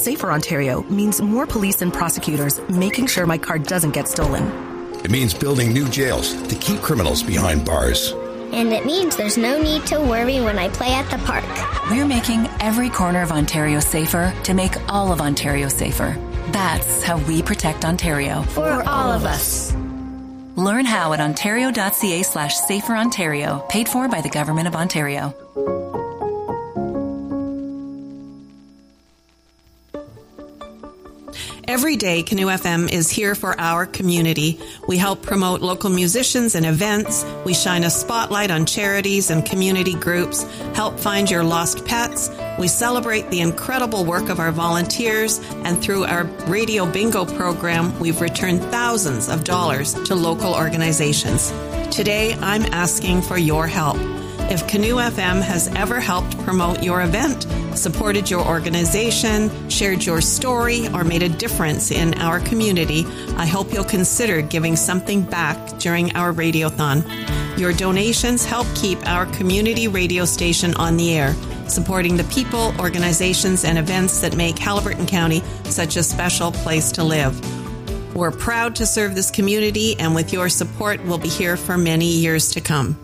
Safer Ontario means more police and prosecutors making sure my car doesn't get stolen. It means building new jails to keep criminals behind bars. And it means there's no need to worry when I play at the park. We're making every corner of Ontario safer to make all of Ontario safer. That's how we protect Ontario. For all of us. Learn how at ontario.ca/saferontario. Paid for by the Government of Ontario. Every day, Canoe FM is here for our community. We help promote local musicians and events. We shine a spotlight on charities and community groups, help find your lost pets. We celebrate the incredible work of our volunteers, and through our radio bingo program, we've returned thousands of dollars to local organizations. Today, I'm asking for your help. If Canoe FM has ever helped promote your event, supported your organization, shared your story, or made a difference in our community, I hope you'll consider giving something back during our radiothon. Your donations help keep our community radio station on the air, supporting the people, organizations, and events that make Haliburton County such a special place to live. We're proud to serve this community, and with your support, we'll be here for many years to come.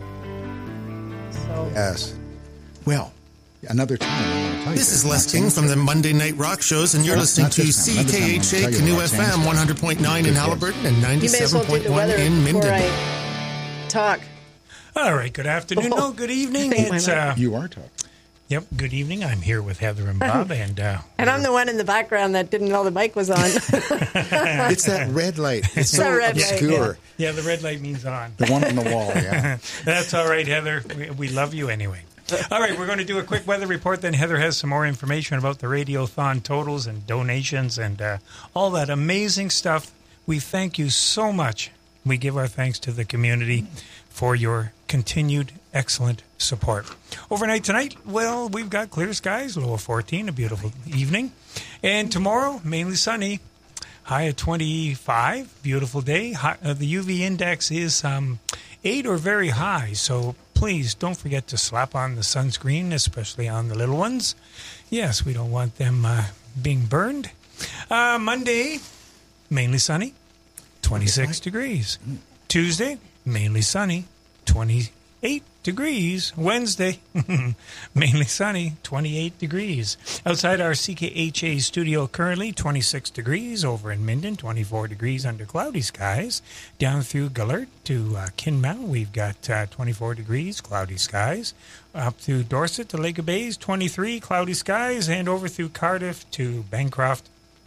Yes. Well, another time. I want to tell you this is Les King from the Monday Night Rock Shows, and you're listening to CKHA Canoe FM 100.9 in Haliburton and 97.1 in Minden. Talk. All right. Good afternoon. No, good evening. It's you are talking. Yep. Good evening. I'm here with Heather and Bob, and I'm the one in the background that didn't know the mic was on. It's that red light. It's so red obscure. Light, yeah, the red light means on. The one on the wall. Yeah. That's all right, Heather. We love you anyway. All right, we're going to do a quick weather report. Then Heather has some more information about the Radiothon totals and donations and all that amazing stuff. We thank you so much. We give our thanks to the community for your continued excellent support. Overnight tonight, well, we've got clear skies, low of 14, a beautiful evening. And tomorrow, mainly sunny, high of 25, beautiful day. The UV index is 8 or very high, so please don't forget to slap on the sunscreen, especially on the little ones. Yes, we don't want them being burned. Monday, mainly sunny, 26 degrees. Tuesday, mainly sunny, 28 degrees. Wednesday, mainly sunny, 28 degrees. Outside our CKHA studio currently, 26 degrees. Over in Minden, 24 degrees under cloudy skies. Down through Gallert to Kinmount, we've got 24 degrees, cloudy skies. Up through Dorset to Lake of Bays, 23, cloudy skies. And over through Cardiff to Bancroft,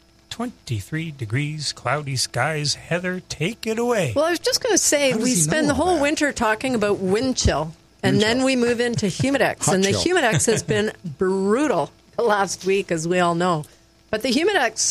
23 degrees, cloudy skies. Heather, take it away. Well, I was just going to say, we spend the whole winter talking about wind chill, and then we move into Humidex. And the Humidex has been brutal the last week, as we all know. But the Humidex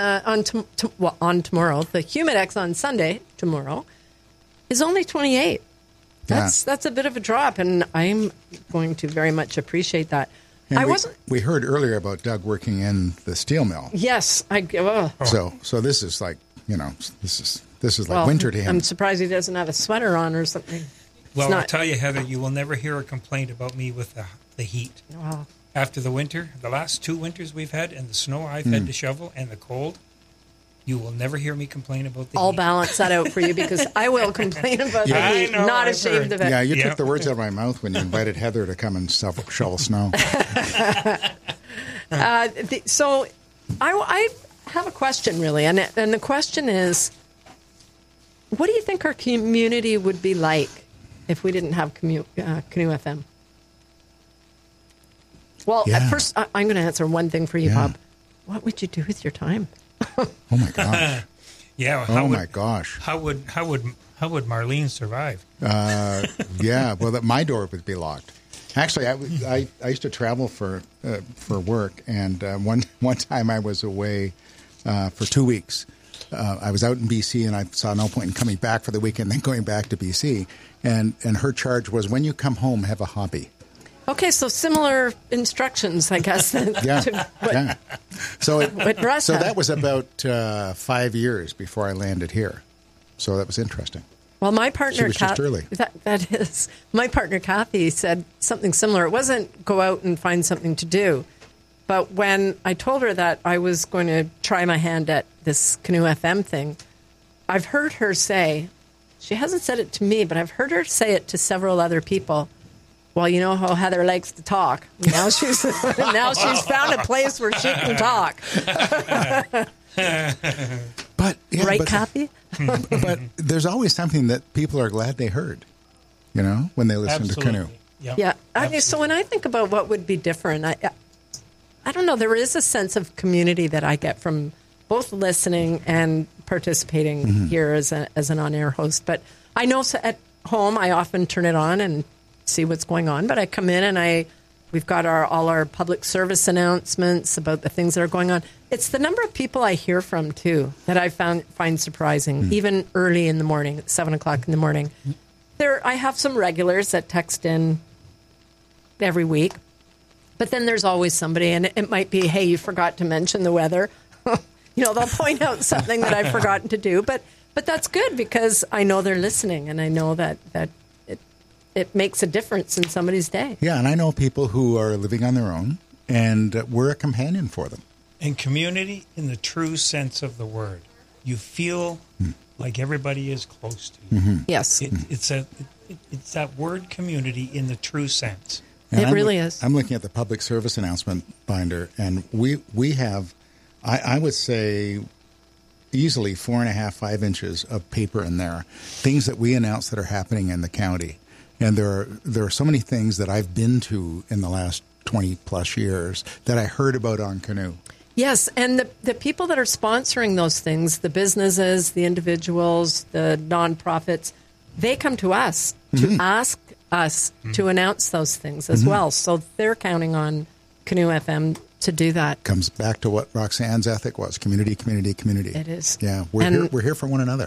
on tomorrow, the Humidex on Sunday, tomorrow, is only 28. That's a bit of a drop, and I'm going to very much appreciate that. And we heard earlier about Doug working in the steel mill. Yes, So this is like, this is like winter to him. I'm surprised he doesn't have a sweater on or something. Well, I'll tell you, Heather, you will never hear a complaint about me with the heat. Wow. After the winter, the last 2 winters we've had, and the snow I've had to shovel, and the cold, you will never hear me complain about the heat. I'll balance that out for you, because I will complain about the heat. Not ashamed of it. Yeah, you took the words out of my mouth when you invited Heather to come and shovel snow. So I have a question, really, and the question is, what do you think our community would be like if we didn't have Canoe FM? Well, at first, I'm going to answer one thing for you, Bob. What would you do with your time? Oh my gosh! my gosh! How would Marlene survive? Well, my door would be locked. Actually, I used to travel for work, and one time I was away for 2 weeks. I was out in BC, and I saw no point in coming back for the weekend, then going back to BC. And her charge was, when you come home, have a hobby. Okay, so similar instructions, I guess. So that was about 5 years before I landed here. So that was interesting. Well, my partner, she was just early. That is. My partner, Kathy, said something similar. It wasn't go out and find something to do. But when I told her that I was going to try my hand at this Canoe FM thing, I've heard her say, she hasn't said it to me, but I've heard her say it to several other people. Well, you know how Heather likes to talk. Now she's found a place where she can talk. Copy? But there's always something that people are glad they heard, when they listen to Canoe. Yeah. So when I think about what would be different, I don't know. There is a sense of community that I get from both listening and participating here as an on-air host. But I know at home I often turn it on and see what's going on. But I come in and we've got all our public service announcements about the things that are going on. It's the number of people I hear from, too, that I find surprising, even early in the morning, at 7 o'clock in the morning. I have some regulars that text in every week. But then there's always somebody, and it might be, hey, you forgot to mention the weather. They'll point out something that I've forgotten to do. But that's good because I know they're listening, and I know that it makes a difference in somebody's day. Yeah, and I know people who are living on their own, and we're a companion for them. And community in the true sense of the word. You feel like everybody is close to you. Yes. It's that word community in the true sense. And it really is. I'm looking at the public service announcement binder, and we have, I would say, easily 4.5, 5 inches of paper in there, things that we announce that are happening in the county. And there are so many things that I've been to in the last 20-plus years that I heard about on Canoe. Yes, and the people that are sponsoring those things, the businesses, the individuals, the nonprofits, they come to us to ask us to announce those things as well. So they're counting on Canoe FM to do that. Comes back to what Roxanne's ethic was: community, community, community. It is. Yeah, we're here for one another.